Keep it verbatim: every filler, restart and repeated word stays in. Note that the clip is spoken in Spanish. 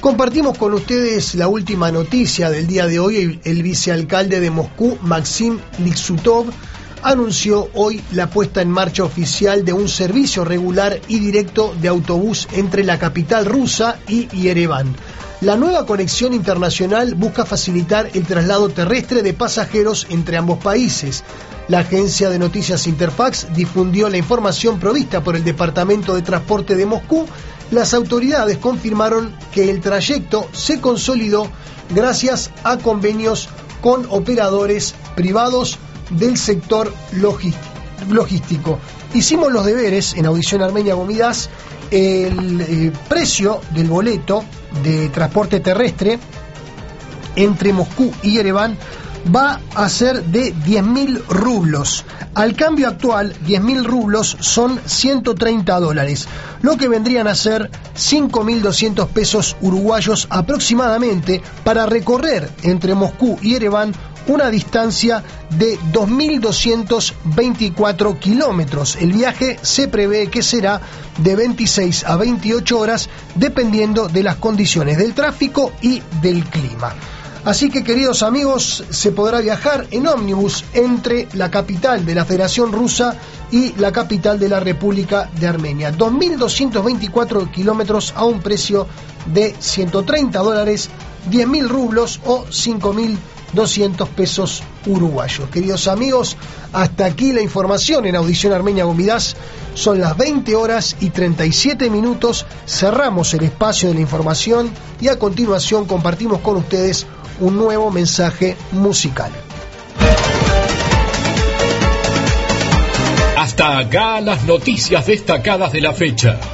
Compartimos con ustedes la última noticia del día de hoy. El vicealcalde de Moscú, Maxim Liksutov, anunció hoy la puesta en marcha oficial de un servicio regular y directo de autobús entre la capital rusa y Yerevan. La nueva conexión internacional busca facilitar el traslado terrestre de pasajeros entre ambos países. La agencia de noticias Interfax difundió la información provista por el Departamento de Transporte de Moscú. Las autoridades confirmaron que el trayecto se consolidó gracias a convenios con operadores privados del sector logístico. Hicimos los deberes en Audición Armenia Gomidas. El eh, precio del boleto de transporte terrestre entre Moscú y Yerevan va a ser de diez mil rublos. Al cambio actual, diez mil rublos son ciento treinta dólares, lo que vendrían a ser cinco mil doscientos pesos uruguayos aproximadamente, para recorrer entre Moscú y Yerevan una distancia de dos mil doscientos veinticuatro kilómetros. El viaje se prevé que será de veintiséis a veintiocho horas, dependiendo de las condiciones del tráfico y del clima. Así que, queridos amigos, se podrá viajar en ómnibus entre la capital de la Federación Rusa y la capital de la República de Armenia. dos mil doscientos veinticuatro kilómetros a un precio de ciento treinta dólares, diez mil rublos o cinco mil doscientos pesos uruguayos. Queridos amigos, hasta aquí la información en Audición Armenia Gomidas. Son las veinte horas y treinta y siete minutos. Cerramos el espacio de la información y a continuación compartimos con ustedes un nuevo mensaje musical. Hasta acá las noticias destacadas de la fecha.